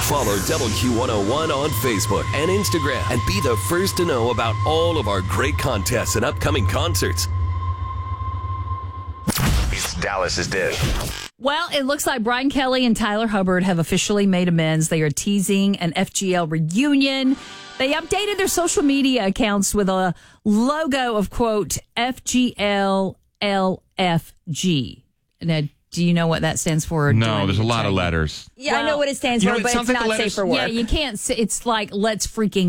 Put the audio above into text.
Follow WQ101 on Facebook and Instagram and be the first to know about all of our great contests and upcoming concerts. It's Dallas's Dish. Well, it looks like Brian Kelly and Tyler Hubbard have officially made amends. They are teasing an FGL reunion. They updated their social media accounts with a logo of, quote, FGLLFG. Now, do you know what that stands for? No, there's a lot of letters. Yeah, I know what it stands for, but it's not safe for work. Yeah, you can't say it's like let's freaking